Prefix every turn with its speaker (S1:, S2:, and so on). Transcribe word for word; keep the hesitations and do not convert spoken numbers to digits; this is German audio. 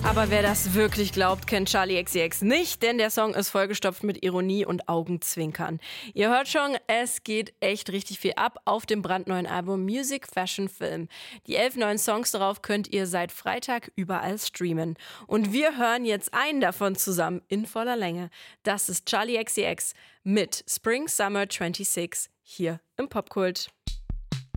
S1: Aber wer das wirklich glaubt, kennt Charli X C X nicht, denn der Song ist vollgestopft mit Ironie und Augenzwinkern. Ihr hört schon, es geht echt richtig viel ab auf dem brandneuen Album Music, Fashion, Film. Die elf neuen Songs darauf könnt ihr seit Freitag überall streamen. Und wir hören jetzt einen davon zusammen in voller Länge. Das ist Charli X C X mit Spring Summer sechsundzwanzig hier im Popkult.